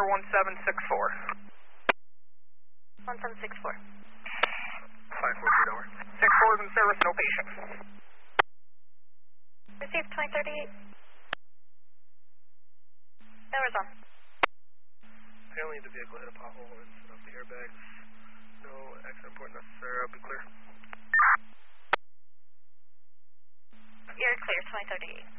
1764. 1764. 543 over. 64 is in service, no patient. Received 2038. Numbers on. Apparently the vehicle hit a pothole and set off the airbags. No accident report necessary. I'll be clear. You're clear, 2038.